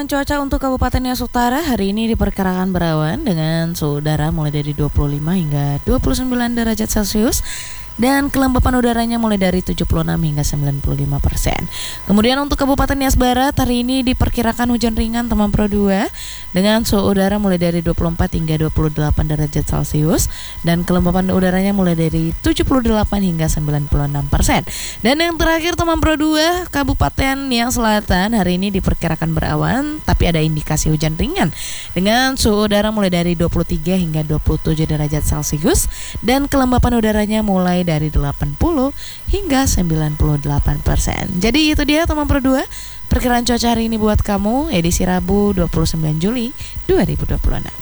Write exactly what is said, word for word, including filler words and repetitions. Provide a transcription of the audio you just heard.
Cuaca untuk Kabupaten Nias Utara hari ini diperkirakan berawan dengan suhu udara mulai dari dua puluh lima hingga dua puluh sembilan derajat Celcius dan kelembapan udaranya mulai dari tujuh puluh enam hingga sembilan puluh lima persen. Kemudian untuk Kabupaten Nias Barat hari ini diperkirakan hujan ringan teman Pro dua dengan suhu udara mulai dari dua puluh empat hingga dua puluh delapan derajat Celcius dan kelembapan udaranya mulai dari tujuh puluh delapan hingga sembilan puluh enam persen. Dan yang terakhir teman Pro dua, Kabupaten Nias Selatan hari ini diperkirakan berawan tapi ada indikasi hujan ringan dengan suhu udara mulai dari dua puluh tiga hingga dua puluh tujuh derajat Celcius dan kelembapan udaranya mulai dari delapan puluh hingga sembilan puluh delapan persen. Jadi itu dia teman Pro dua, perkiraan cuaca hari ini buat kamu edisi Rabu dua puluh sembilan Juli dua ribu dua puluh enam.